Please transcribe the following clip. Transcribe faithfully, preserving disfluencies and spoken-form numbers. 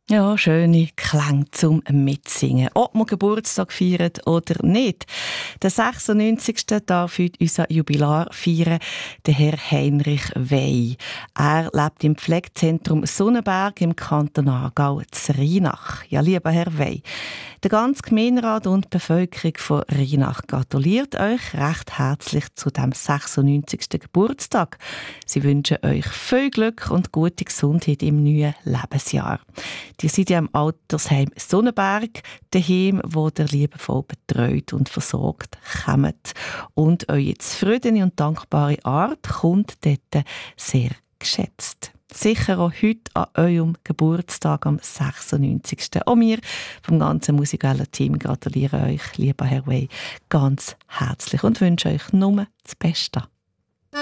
Ja, schöne Klänge zum Mitsingen. Ob man Geburtstag feiert oder nicht. Der sechsundneunzigste darf heute unser Jubilar feiern, der Herr Heinrich Wey. Er lebt im Pflegezentrum Sonnenberg im Kanton Aargau zu Rheinach. Ja, lieber Herr Wey, der ganze Gemeinderat und die Bevölkerung von Rheinach gratuliert euch recht herzlich zu dem sechsundneunzigsten Geburtstag. Sie wünschen euch viel Glück und gute Gesundheit im neuen Lebensjahr. Die sind ja im Altersheim Sonnenberg daheim, wo der liebevoll betreut und versorgt kommt. Und eure zufriedene und dankbare Art kommt dort sehr geschätzt. Sicher auch heute an eurem Geburtstag am sechsundneunzigsten Auch wir vom ganzen musikalen Team gratulieren euch, lieber Herr Wey, ganz herzlich und wünschen euch nur das Beste.